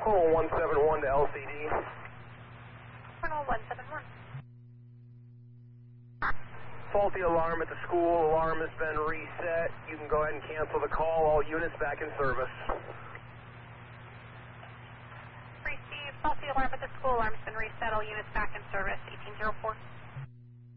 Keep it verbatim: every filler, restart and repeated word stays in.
Call one seven one to L C D. Colonel one seven one. Faulty alarm at the school. Alarm has been reset. You can go ahead and cancel the call. All units back in service. Received. Faulty alarm at the school. Alarm's been reset. All units back in service. eighteen oh four.